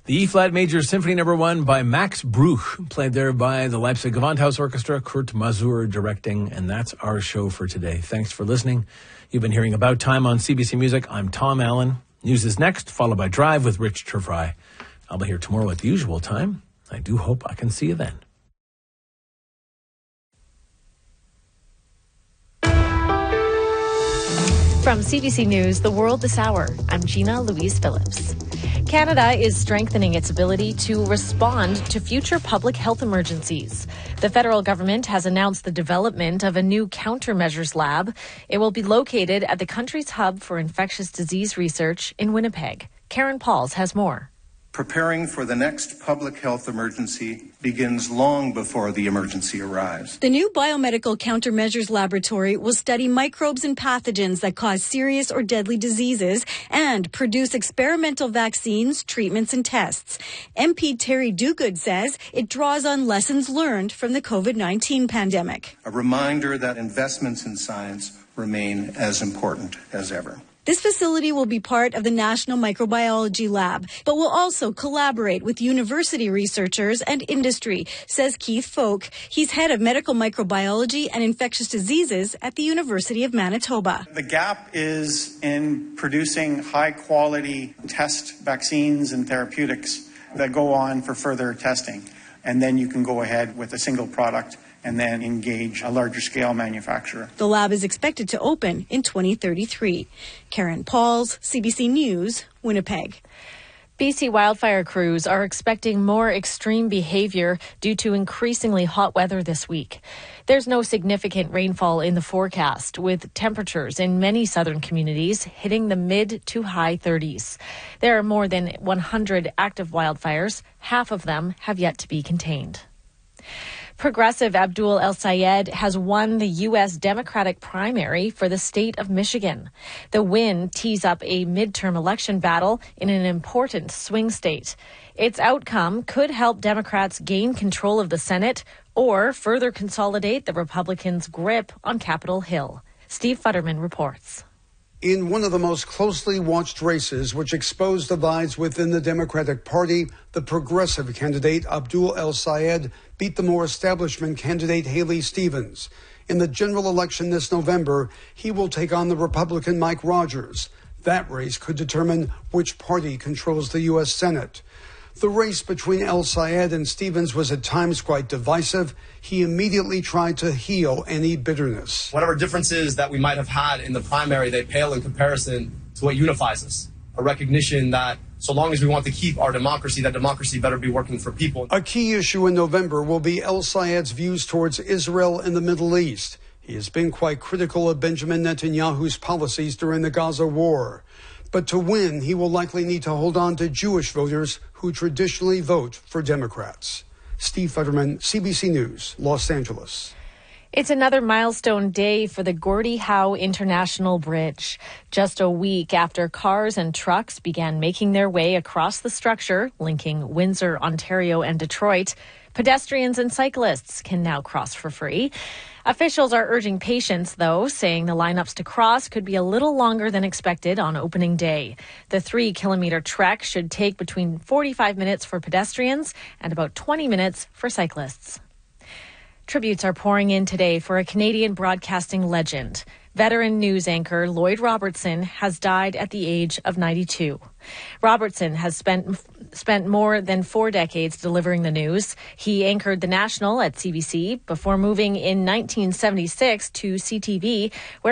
The E-flat Major Symphony No. 1 by Max Bruch, played there by the Leipzig Gewandhaus Orchestra, Kurt Masur directing, and that's our show for today. Thanks for listening. You've been hearing About Time on CBC Music. I'm Tom Allen. News is next, followed by Drive with Rich Turfry. I'll be here tomorrow at the usual time. I do hope I can see you then. From CBC News, The World This Hour, I'm Gina Louise Phillips. Canada is strengthening its ability to respond to future public health emergencies. The federal government has announced the development of a new countermeasures lab. It will be located at the country's hub for infectious disease research in Winnipeg. Karen Pauls has more. Preparing for the next public health emergency begins long before the emergency arrives. The new biomedical countermeasures laboratory will study microbes and pathogens that cause serious or deadly diseases and produce experimental vaccines, treatments, and tests. MP Terry Duguid says it draws on lessons learned from the COVID-19 pandemic. A reminder that investments in science remain as important as ever. This facility will be part of the National Microbiology Lab, but will also collaborate with university researchers and industry, says Keith Folk. He's head of medical microbiology and infectious diseases at the University of Manitoba. The gap is in producing high-quality test vaccines and therapeutics that go on for further testing. And then you can go ahead with a single product and then engage a larger scale manufacturer. The lab is expected to open in 2033. Karen Pauls, CBC News, Winnipeg. BC wildfire crews are expecting more extreme behavior due to increasingly hot weather this week. There's no significant rainfall in the forecast, with temperatures in many southern communities hitting the mid to high 30s. There are more than 100 active wildfires. Half of them have yet to be contained. Progressive Abdul El-Sayed has won the U.S. Democratic primary for the state of Michigan. The win tees up a midterm election battle in an important swing state. Its outcome could help Democrats gain control of the Senate or further consolidate the Republicans' grip on Capitol Hill. Steve Futterman reports. In one of the most closely watched races, which exposed divides within the Democratic Party, the progressive candidate Abdul El-Sayed beat the more establishment candidate Haley Stevens. In the general election this November, he will take on the Republican Mike Rogers. That race could determine which party controls the U.S. Senate. The race between El-Sayed and Stevens was at times quite divisive. He immediately tried to heal any bitterness. Whatever differences that we might have had in the primary, they pale in comparison to what unifies us. A recognition that so long as we want to keep our democracy, that democracy better be working for people. A key issue in November will be El-Sayed's views towards Israel and the Middle East. He has been quite critical of Benjamin Netanyahu's policies during the Gaza war. But to win, he will likely need to hold on to Jewish voters who traditionally vote for Democrats. Steve Futterman, CBC News, Los Angeles. It's another milestone day for the Gordie Howe International Bridge. Just a week after cars and trucks began making their way across the structure linking Windsor, Ontario, and Detroit, pedestrians and cyclists can now cross for free. Officials are urging patience, though, saying the lineups to cross could be a little longer than expected on opening day. The 3-kilometer trek should take between 45 minutes for pedestrians and about 20 minutes for cyclists. Tributes are pouring in today for a Canadian broadcasting legend. Veteran news anchor Lloyd Robertson has died at the age of 92. Robertson has spent more than 4 decades delivering the news. He anchored The National at CBC before moving in 1976 to CTV, where